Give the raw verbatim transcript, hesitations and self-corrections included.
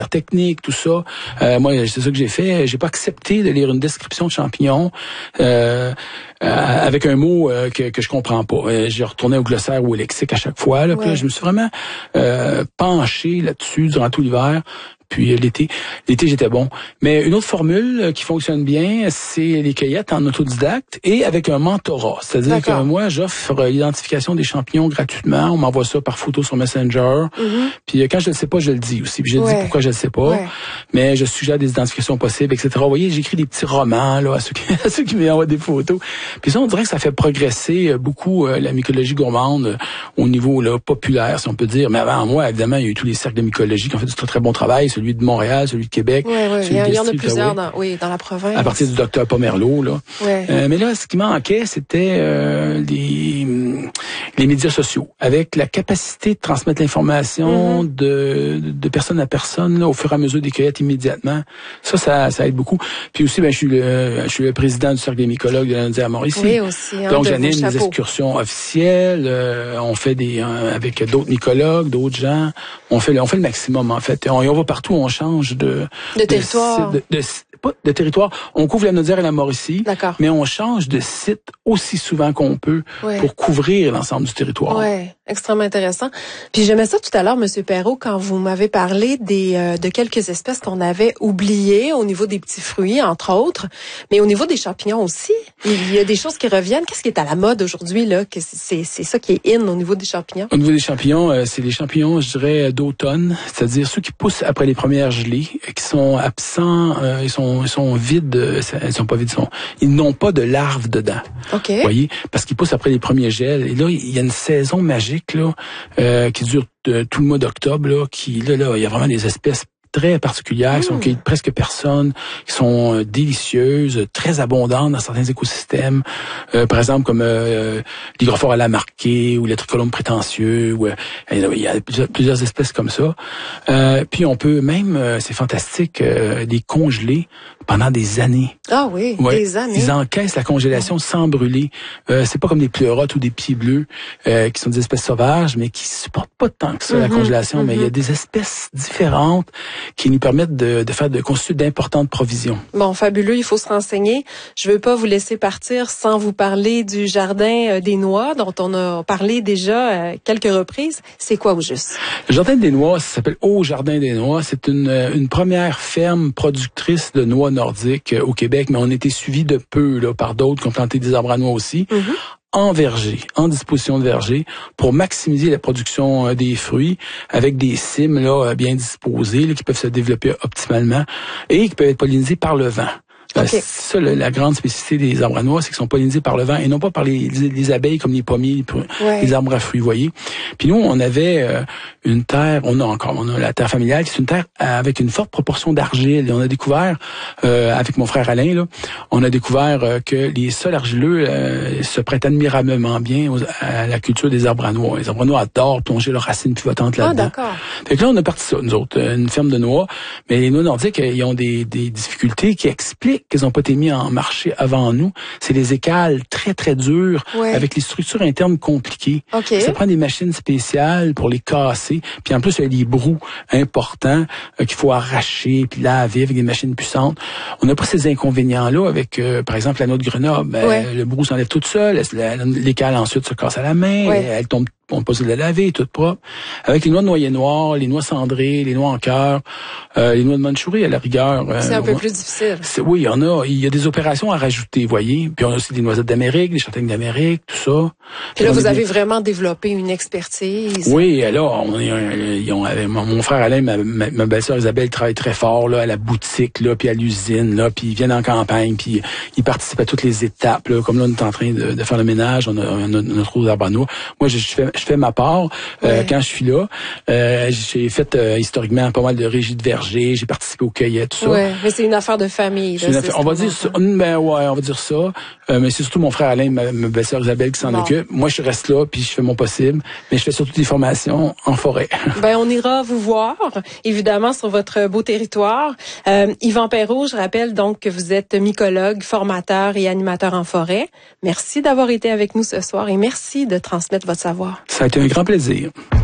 technique, tout ça. Euh, moi, c'est ça que j'ai fait. J'ai pas accepté de lire une description de champignons euh, euh, avec un mot euh, que, que je comprends pas. Euh, j'ai retourné au glossaire ou au lexique à chaque fois. Là, ouais. Puis là, je me suis vraiment euh, penché là-dessus durant tout l'hiver. Puis l'été, l'été j'étais bon. Mais une autre formule qui fonctionne bien, c'est les cueillettes en autodidacte et avec un mentorat. C'est-à-dire D'accord. que moi, j'offre l'identification des champignons gratuitement. On m'envoie ça par photo sur Messenger. Mm-hmm. Puis quand je le sais pas, je le dis aussi. Puis je ouais. dis pourquoi je le sais pas. Ouais. Mais je suggère des identifications possibles, et cetera. Vous voyez, j'écris des petits romans là à ceux qui, à ceux qui m'envoient des photos. Puis ça, on dirait que ça fait progresser beaucoup euh, la mycologie gourmande euh, au niveau là populaire, si on peut dire. Mais avant moi, évidemment, il y a eu tous les cercles de mycologie qui ont fait du très très bon travail. Celui de Montréal, celui de Québec. Oui, oui, celui il y en a plusieurs dans, oui, dans la province. À partir du docteur Pomerleau, là. Ouais. Euh, mais là, ce qui manquait, c'était euh, les, les médias sociaux. Avec la capacité de transmettre l'information mm-hmm. de, de personne à personne, là, au fur et à mesure des cueillettes immédiatement. Ça, ça, ça aide beaucoup. Puis aussi, ben, je suis le, je suis le président du Cercle des mycologues de la Naudière-Mauricie. Oui, aussi. Hein, donc, j'anime des excursions officielles. Euh, on fait des, euh, avec d'autres mycologues, d'autres gens. On fait, on fait le maximum, en fait. On, on va partout. On change de, de territoire. De, de, de, pas de territoire. On couvre la Naudière et la Mauricie. D'accord. Mais on change de site aussi souvent qu'on peut ouais. pour couvrir l'ensemble du territoire. Oui, extrêmement intéressant. Puis j'aimais ça tout à l'heure, Monsieur Perrault, quand vous m'avez parlé des euh, de quelques espèces qu'on avait oubliées au niveau des petits fruits, entre autres, mais au niveau des champignons aussi. Il y a des choses qui reviennent. Qu'est-ce qui est à la mode aujourd'hui là? Que c'est c'est ça qui est in au niveau des champignons. Au niveau des champignons, euh, c'est les champignons, je dirais d'automne, c'est-à-dire ceux qui poussent après les premières gelées, qui sont absents, euh, ils sont ils sont vides, euh, ils sont pas vides, ils, sont, ils n'ont pas de larves dedans. Ok. Vous voyez, parce qu'ils poussent après les premiers gels. Et là, il y a une saison magique là euh, qui dure de, tout le mois d'octobre là, qui là là, il y a vraiment des espèces très particulières, qui sont cueillies de presque personne, qui sont euh, délicieuses, très abondantes dans certains écosystèmes. Euh, par exemple, comme euh, l'hygrophore à la marquée ou le tricolome prétentieux. Ou, euh, il y a plusieurs, plusieurs espèces comme ça. Euh, puis on peut même, euh, c'est fantastique, euh, les congeler pendant des années. Ah oui, ouais. des années. Ils encaissent la congélation ouais. sans brûler. Euh, c'est pas comme des pleurotes ou des pieds bleus euh, qui sont des espèces sauvages, mais qui supportent pas tant que ça mm-hmm. la congélation. Mm-hmm. Mais il y a des espèces différentes qui nous permettent de, de faire de constituer d'importantes provisions. Bon, fabuleux, il faut se renseigner. Je veux pas vous laisser partir sans vous parler du jardin des noix dont on a parlé déjà à quelques reprises. C'est quoi au juste? Le jardin des noix, ça s'appelle Au Jardin des noix. C'est une, une première ferme productrice de noix nordiques au Québec, mais on a été suivi de peu là, par d'autres qui ont planté des arbres à noix aussi. Mm-hmm. En verger, en disposition de verger, pour maximiser la production euh, des fruits avec des cimes là bien disposées là, qui peuvent se développer optimalement et qui peuvent être pollinisées par le vent. Okay. C'est ça la, la grande spécificité des arbres à noix, c'est qu'ils sont pollinisés par le vent et non pas par les, les, les abeilles comme les pommiers, les, ouais. les arbres à fruits, vous voyez. Puis nous, on avait euh, une terre, on a encore, on a la terre familiale, qui est une terre avec une forte proportion d'argile. Et on a découvert, euh, avec mon frère Alain, là, on a découvert euh, que les sols argileux euh, se prêtent admirablement bien aux, à la culture des arbres à noix. Les arbres à noix adorent plonger leurs racines pivotantes là-dedans. Ah, d'accord. Fait que là, on a parti ça, nous autres, une ferme de noix. Mais les noix nordiques, ils ont des, des difficultés qui expliquent qu'ils n'ont pas été mis en marché avant nous. C'est les écales très, très dures, ouais. avec les structures internes compliquées. Okay. Ça prend des machines spéciales pour les casser. Puis en plus, il y a des brous importants euh, qu'il faut arracher puis laver avec des machines puissantes. On n'a pas ces inconvénients-là avec, euh, par exemple, la noix de Grenoble. Ben, ouais. Le brou s'enlève toute seule. L'écale ensuite se casse à la main. Ouais. Elle tombe. On peut pas se la laver, toute propre. Avec les noix de noyer noir, les noix cendrées, les noix en cœur, euh, les noix de Mandchourie à la rigueur. Euh, c'est un peu plus difficile. Oui, il y en a. Il y a des opérations à rajouter, vous voyez. Puis on a aussi des noisettes d'Amérique, des châtaignes d'Amérique, tout ça. Puis là, vous avez des... vraiment développé une expertise. Oui, là, on, on, on, mon frère Alain, ma, ma, ma belle-sœur Isabelle travaille très fort là à la boutique, là, puis à l'usine, là, puis ils viennent en campagne, puis ils participent à toutes les étapes. Là, comme là, on est en train de, de faire le ménage, on a, on a notre eau d'arbres à noix. Moi, je, je fais je fais ma part euh, ouais. quand je suis là. Euh, j'ai fait euh, historiquement pas mal de régies de verger, j'ai participé aux cueillettes, tout ça. Ouais, mais c'est une affaire de famille. Là, affaire, on va dire ça. Ben ouais, on va dire ça. Euh, mais c'est surtout mon frère Alain, ma, ma belle-sœur Isabelle qui s'en bon. occupe. Moi, je reste là, puis je fais mon possible. Mais je fais surtout des formations en forêt. Ben, on ira vous voir, évidemment, sur votre beau territoire. Euh, Yvan Perrault, je rappelle donc que vous êtes mycologue, formateur et animateur en forêt. Merci d'avoir été avec nous ce soir et merci de transmettre votre savoir. Ça a été un grand plaisir.